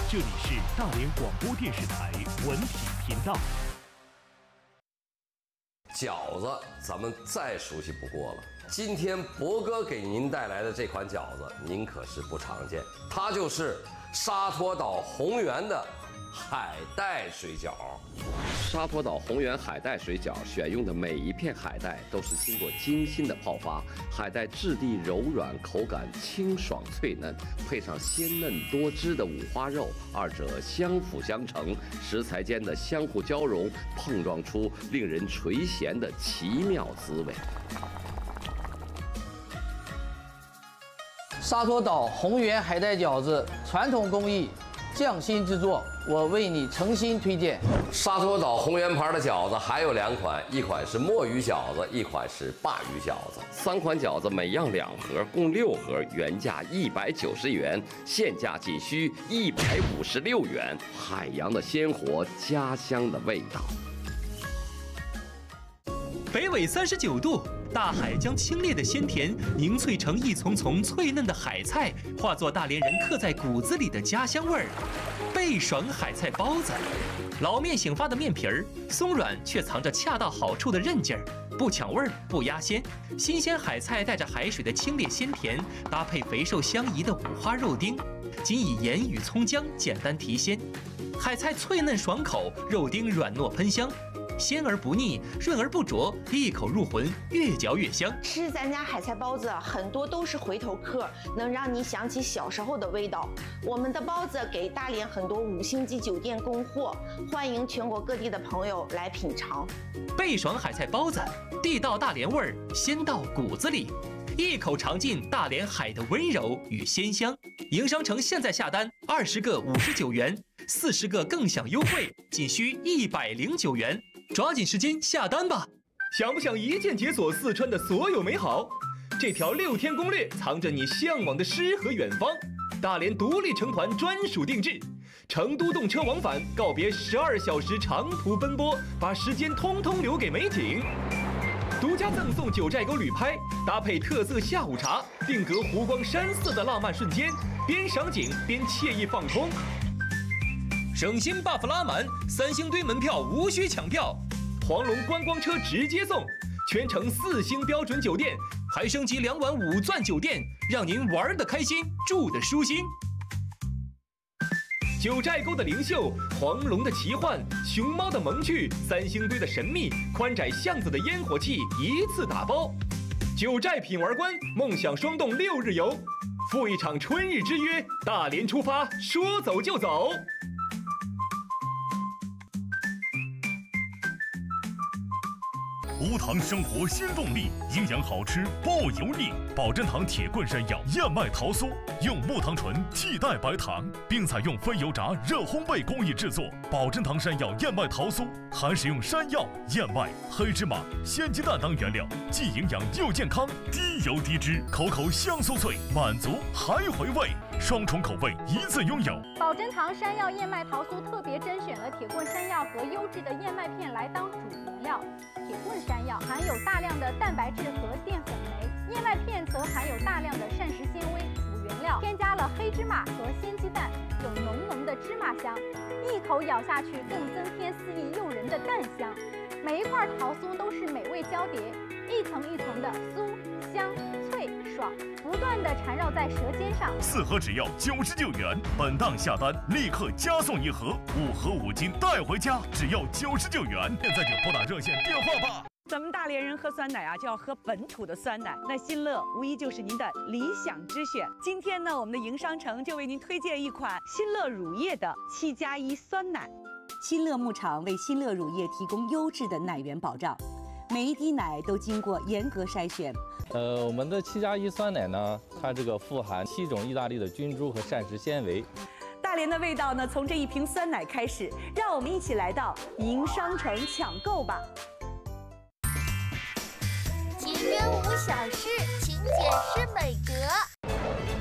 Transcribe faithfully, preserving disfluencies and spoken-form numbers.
这里是大连广播电视台文体频道。 饺子咱们再熟悉不过了，今天博哥给您带来的这款饺子，您可是不常见，它就是沙陀岛宏源的海带水饺。沙陀岛宏源海带水饺选用的每一片海带都是经过精心的泡发，海带质地柔软，口感清爽脆嫩，配上鲜嫩多汁的五花肉，二者相辅相成，食材间的相互交融，碰撞出令人垂涎的奇妙滋味。 沙陀岛宏源海带饺子传统工艺，匠心制作，我为你诚心推荐。 沙陀岛宏源牌的饺子还有两款，一款是墨鱼饺子，一款是鲅鱼饺子。三款饺子每样两盒，共六盒，原价一百九十元，现价仅需一百五十六元。海洋的鲜活，家乡的味道。 北纬三十九度，大海将清冽的鲜甜凝萃成一丛丛脆嫩的海菜，化作大连人刻在骨子里的家乡味儿。倍爽海菜包子，老面醒发的面皮儿，松软却藏着恰到好处的韧劲儿，不抢味儿，不压鲜。新鲜海菜带着海水的清冽鲜甜，搭配肥瘦相宜的五花肉丁，仅以盐与葱姜简单提鲜。海菜脆嫩爽口，肉丁软糯喷香。鲜而不腻，润而不浊，一口入魂，越嚼越香。 吃咱家海菜包子，很多都是回头客，能让你想起小时候的味道。我们的包子给大连很多五星级酒店供货，欢迎全国各地的朋友来品尝。 倍爽海菜包子，地道大连味儿，鲜到骨子里，一口尝尽大连海的温柔与鲜香。营商城现在下单，二十个五十九元，四十个更享优惠，仅需一百零九元。抓紧时间下单吧！想不想一键解锁四川的所有美好？这条六天攻略藏着你向往的诗和远方。大连独立成团专属定制，成都动车往返，告别十二小时长途奔波，把时间通通留给美景。独家赠送九寨沟旅拍，搭配特色下午茶，定格湖光山色的浪漫瞬间，边赏景边惬意放空。省心 buff 拉满，三星堆门票无需抢票，黄龙观光车直接送，全程四星标准酒店，还升级两晚五钻酒店，让您玩得开心，住得舒心。九寨沟的灵秀，黄龙的奇幻，熊猫的萌趣，三星堆的神秘，宽窄巷子的烟火气，一次打包。九寨品玩观，梦想双洞六日游，赴一场春日之约，大连出发，说走就走。 无糖生活新动力，营养好吃不油腻。保真堂铁棍山药燕麦桃酥，用木糖醇替代白糖，并采用非油炸热烘焙工艺制作。保真堂山药燕麦桃酥还使用山药、燕麦、黑芝麻、鲜鸡蛋等原料，既营养又健康，低油低脂，口口香酥脆，满足还回味，双重口味一次拥有。 保真堂山药燕麦桃酥特别甄选了铁棍山药和优质的燕麦片来当主原料。铁棍山药含有大量的蛋白质和淀粉酶，燕麦片则含有大量的膳食纤维辅原料，添加了黑芝麻和鲜鸡蛋，有浓浓的芝麻香，一口咬下去更增添肆意诱人的蛋香。每一块桃酥都是美味交叠，一层一层的酥香脆爽，不断的缠绕在舌尖上。 四盒只要九十九元，本档下单立刻加送一盒，五盒五斤带回家，只要九十九元。现在就拨打热线电话吧。 咱们大连人喝酸奶啊，就要喝本土的酸奶，那新乐无疑就是您的理想之选。今天呢，我们的营商城就为您推荐一款新乐乳业的七加一酸奶。 新乐牧场为新乐乳业提供优质的奶源保障，每一滴奶都经过严格筛选。 呃，我们的七加一酸奶呢，它这个富含七种意大利的菌株和膳食纤维。 大连的味道呢，从这一瓶酸奶开始，让我们一起来到营商城抢购吧。 节约无小事，勤俭是美德。